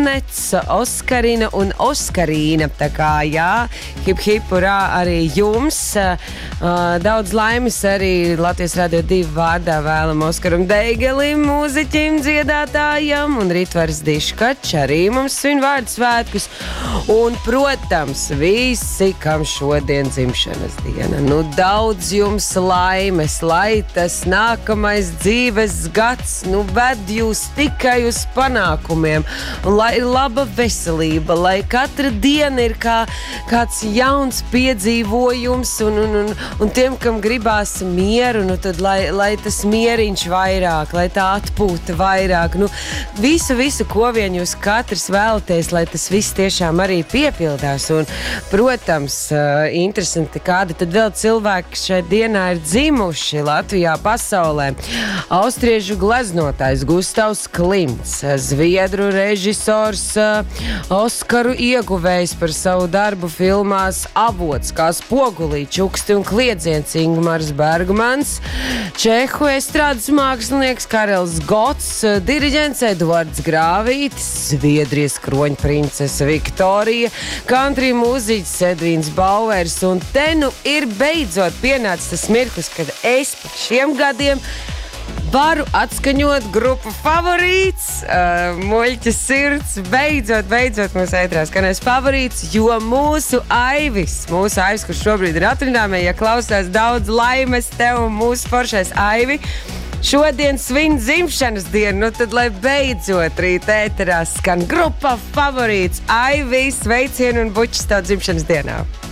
Oskarina un Oskarīna. Tā kā, jā, hip urā arī jums. Daudz laimes arī Latvijas Radio 2 vārdā vēlam Oskaram Deigelim, mūziķim, dziedātājam, un Ritvaris Diškač arī mums svin vārdu svētkus. Un, protams, visi, kam šodien dzimšanas diena. Nu, daudz jums laimes, lai tas nākamais dzīves gads, nu, ved jūs tikai uz panākumiem. Un lai ir laba veselība, lai katra diena ir kāds jauns piedzīvojums un tiem, kam gribās mieru, nu tad lai tas mieriņš vairāk, lai tā atpūta vairāk. Nu, visu, ko vien jūs katrs vēlaties, lai tas viss tiešām arī piepildās. Un, protams, interesanti, kādi tad vēl cilvēki šai dienā ir dzimuši Latvijā, pasaulē. Austriešu gleznotājs Gustavs Klimts, zviedru režisors, Oskaru ieguvējs par savu darbu filmās Avots, kā Spogulī, Čuksti un kliedziens Ingmars Bergmans, čehu estrādes mākslinieks Karels Gots, diriģents Eduards Grāvītis, Zviedrijas kroņprincese Viktorija, country mūziķis Edvīns Bauers, un te nu ir beidzot pienācis tas mirklis, kad es par šiem gadiem varu atskaņot grupu Favorīts, Muļķa sirds, beidzot mūsu ētrā skanēs Favorīts, jo mūsu Aivis, kurš šobrīd ir atrunāmē, ja klausās daudz laimes tev un mūsu foršais Aivi, šodien svin dzimšanas dienu, nu tad, lai beidzot rīt ēterā skan grupa Favorīts, Aivi, sveicienu un bučas tev dzimšanas dienā.